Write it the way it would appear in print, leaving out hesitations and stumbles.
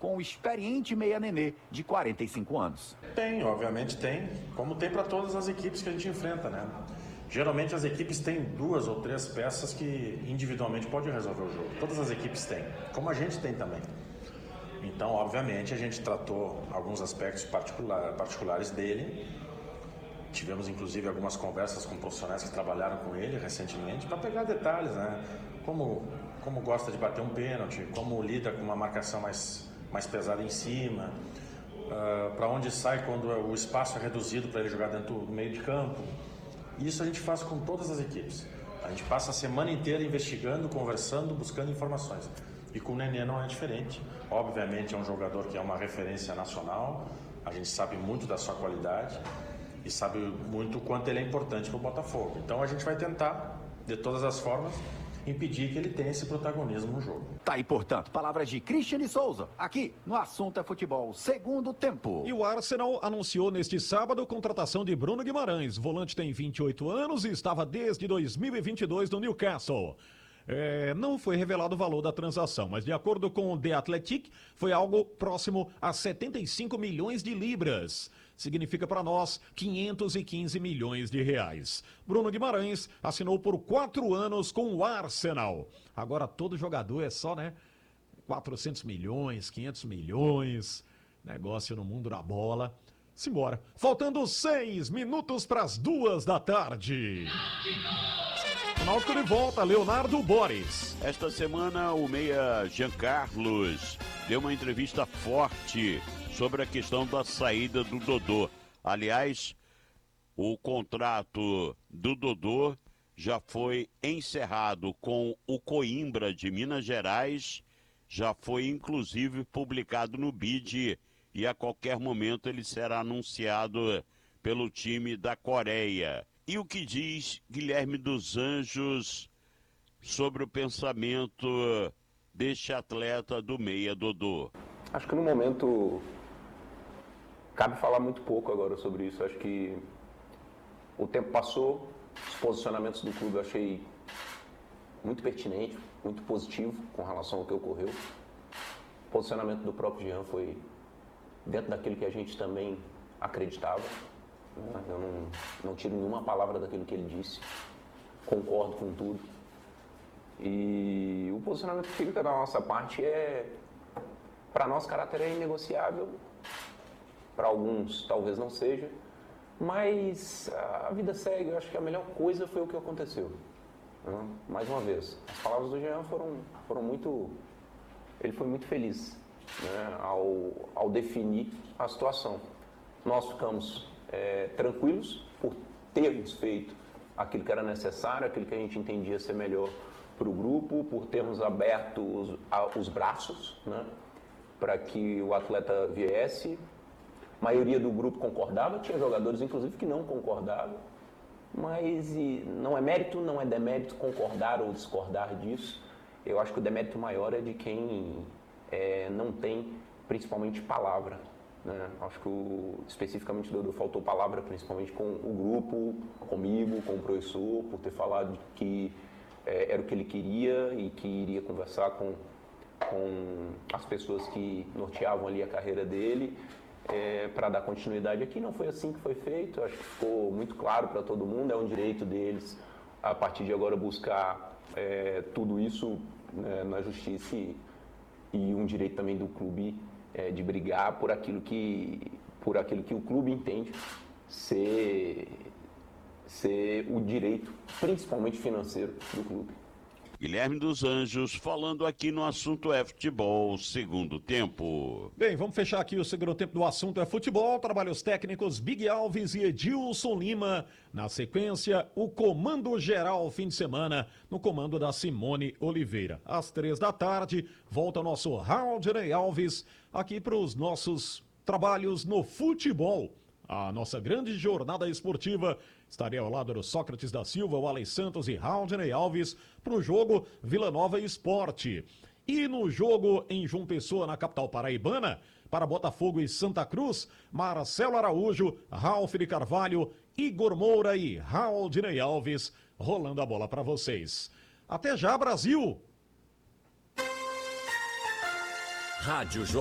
com o experiente meia Nenê, de 45 anos. Tem, obviamente tem, como tem para todas as equipes que a gente enfrenta, né? Geralmente as equipes têm 2 ou 3 peças que individualmente podem resolver o jogo. Todas as equipes têm, como a gente tem também. Então, obviamente, a gente tratou alguns aspectos particulares dele. Tivemos, inclusive, algumas conversas com profissionais que trabalharam com ele recentemente para pegar detalhes, né? Como gosta de bater um pênalti, como lida com uma marcação mais pesada em cima, para onde sai quando o espaço é reduzido para ele jogar dentro do meio de campo. Isso a gente faz com todas as equipes. A gente passa a semana inteira investigando, conversando, buscando informações. E com o Nenê não é diferente. Obviamente é um jogador que é uma referência nacional, a gente sabe muito da sua qualidade e sabe muito o quanto ele é importante para o Botafogo. Então a gente vai tentar, de todas as formas, impedir que ele tenha esse protagonismo no jogo. Tá aí, portanto, palavras de Cristiane Souza, aqui no Assunto é Futebol, segundo tempo. E o Arsenal anunciou neste sábado a contratação de Bruno Guimarães. O volante tem 28 anos e estava desde 2022 no Newcastle. Não foi revelado o valor da transação, mas de acordo com o The Athletic, foi algo próximo a 75 milhões de libras. Significa para nós 515 milhões de reais. Bruno Guimarães assinou por 4 anos com o Arsenal. Agora todo jogador é só, 400 milhões, 500 milhões. Negócio no mundo da bola. Simbora. Faltando 6 minutos para as 2 da tarde. O Náutico de volta, Leonardo Boris. Esta semana o meia Jean Carlos deu uma entrevista forte sobre a questão da saída do Dodô. Aliás, o contrato do Dodô já foi encerrado com o Coimbra de Minas Gerais, já foi inclusive publicado no BID e a qualquer momento ele será anunciado pelo time da Coreia. E o que diz Guilherme dos Anjos sobre o pensamento deste atleta do meia Dodô? Acho que no momento cabe falar muito pouco agora sobre isso. Acho que o tempo passou, os posicionamentos do clube eu achei muito pertinente, muito positivo com relação ao que ocorreu. O posicionamento do próprio Jean foi dentro daquilo que a gente também acreditava. Eu não tiro nenhuma palavra daquilo que ele disse, concordo com tudo. E o posicionamento que fica da nossa parte para nós, caráter é inegociável. Para alguns talvez não seja, mas a vida segue. Eu acho que a melhor coisa foi o que aconteceu. Mais uma vez, as palavras do Jean foram muito... Ele foi muito feliz, ao definir a situação. Nós ficamos tranquilos por termos feito aquilo que era necessário, aquilo que a gente entendia ser melhor para o grupo, por termos aberto os braços, para que o atleta viesse. A maioria do grupo concordava, tinha jogadores inclusive que não concordavam, mas não é mérito, não é demérito concordar ou discordar disso. Eu acho que o demérito maior é de quem não tem principalmente palavra. Acho que especificamente do Dodô faltou palavra principalmente com o grupo, comigo, com o professor, por ter falado que era o que ele queria e que iria conversar com as pessoas que norteavam ali a carreira dele. Para dar continuidade aqui. Não foi assim que foi feito, acho que ficou muito claro para todo mundo, é um direito deles a partir de agora buscar tudo isso na justiça e um direito também do clube de brigar por aquilo que o clube entende ser o direito, principalmente financeiro, do clube. Guilherme dos Anjos falando aqui no Assunto é Futebol, segundo tempo. Bem, vamos fechar aqui o segundo tempo do Assunto é Futebol. Trabalhos técnicos Big Alves e Edilson Lima. Na sequência, o comando geral fim de semana, no comando da Simone Oliveira. Às 3 da tarde, volta o nosso Haldney Alves aqui para os nossos trabalhos no futebol. A nossa grande jornada esportiva estaria ao lado do Sócrates da Silva, o Alex Santos e Haldney Alves para o jogo Vila Nova Esporte. E no jogo em João Pessoa, na capital paraibana, para Botafogo e Santa Cruz, Marcelo Araújo, Ralf de Carvalho, Igor Moura e Haldney Alves rolando a bola para vocês. Até já, Brasil! Rádio